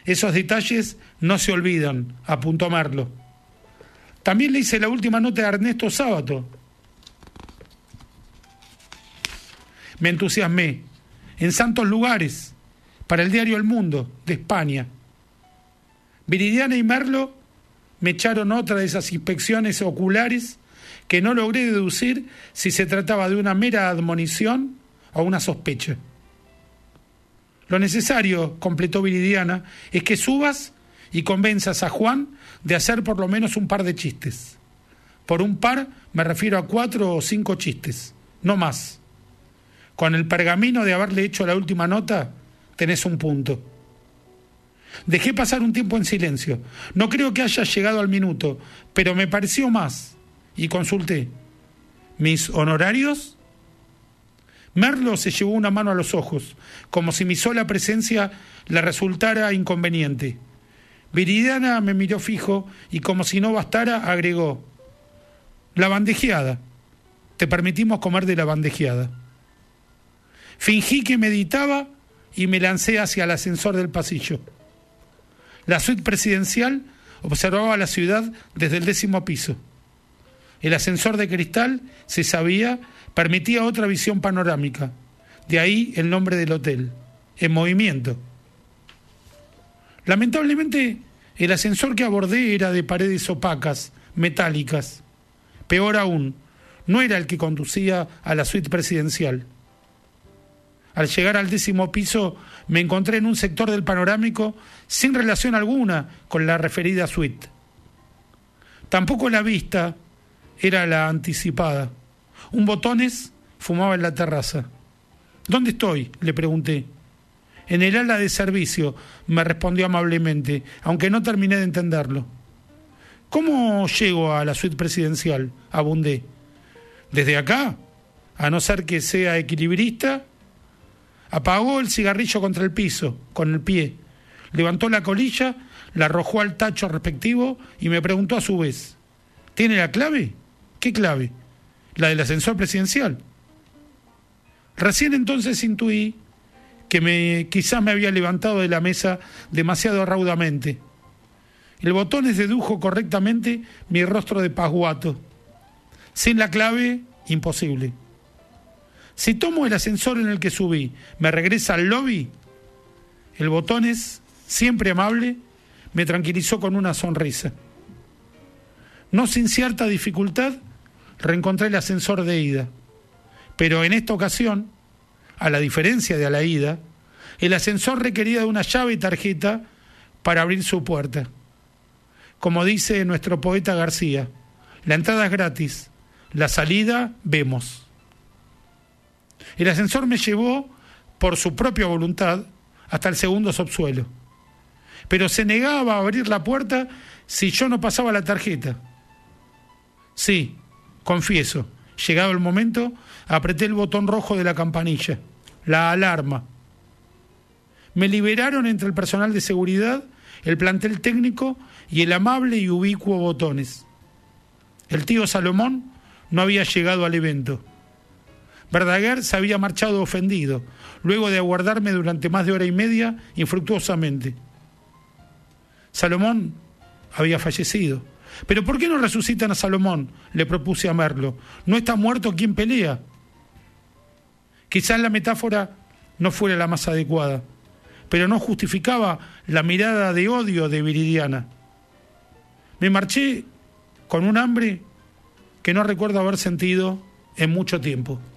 Esos detalles no se olvidan, apuntó Merlo. También le hice la última nota a Ernesto Sábato. Me entusiasmé. En santos lugares, para el diario El Mundo, de España. Viridiana y Merlo me echaron otra de esas inspecciones oculares que no logré deducir si se trataba de una mera admonición o una sospecha. Lo necesario, completó Viridiana, es que subas y convenzas a Juan de hacer por lo menos un par de chistes. Por un par me refiero a 4 o 5 chistes, no más. Con el pergamino de haberle hecho la última nota, tenés un punto. Dejé pasar un tiempo en silencio. No creo que haya llegado al minuto, pero me pareció más. Y consulté. ¿Mis honorarios? Merlo se llevó una mano a los ojos, como si mi sola presencia le resultara inconveniente. Viridiana me miró fijo y, como si no bastara, agregó: la bandejeada. Te permitimos comer de la bandejeada. Fingí que meditaba y me lancé hacia el ascensor del pasillo. La suite presidencial observaba la ciudad desde el 10º piso. El ascensor de cristal, se sabía, permitía otra visión panorámica. De ahí el nombre del hotel, En Movimiento. Lamentablemente, el ascensor que abordé era de paredes opacas, metálicas. Peor aún, no era el que conducía a la suite presidencial. Al llegar al 10º piso, me encontré en un sector del panorámico sin relación alguna con la referida suite. Tampoco la vista era la anticipada. Un botones fumaba en la terraza. ¿Dónde estoy?, le pregunté. En el ala de servicio, me respondió amablemente, aunque no terminé de entenderlo. ¿Cómo llego a la suite presidencial?, abundé. ¿Desde acá? A no ser que sea equilibrista. Apagó el cigarrillo contra el piso, con el pie. Levantó la colilla, la arrojó al tacho respectivo y me preguntó a su vez: ¿tiene la clave? ¿Qué clave? La del ascensor presidencial. Recién entonces intuí que quizás me había levantado de la mesa demasiado raudamente. El botones dedujo correctamente mi rostro de pasguato. Sin la clave, imposible. Si tomo el ascensor en el que subí, ¿me regresa al lobby? El botones, siempre amable, me tranquilizó con una sonrisa. No sin cierta dificultad, reencontré el ascensor de ida. Pero en esta ocasión, a la diferencia de a la ida, el ascensor requería de una llave y tarjeta para abrir su puerta. Como dice nuestro poeta García, la entrada es gratis, la salida vemos. El ascensor me llevó, por su propia voluntad, hasta el 2º subsuelo. Pero se negaba a abrir la puerta si yo no pasaba la tarjeta. Sí, confieso, llegado el momento, apreté el botón rojo de la campanilla, la alarma. Me liberaron entre el personal de seguridad, el plantel técnico y el amable y ubicuo botones. El tío Salomón no había llegado al evento. Verdaguer se había marchado ofendido, luego de aguardarme durante más de hora y media infructuosamente. Salomón había fallecido. ¿Pero por qué no resucitan a Salomón?, le propuse a Merlo. ¿No está muerto quien pelea? Quizás la metáfora no fuera la más adecuada, pero no justificaba la mirada de odio de Viridiana. Me marché con un hambre que no recuerdo haber sentido en mucho tiempo.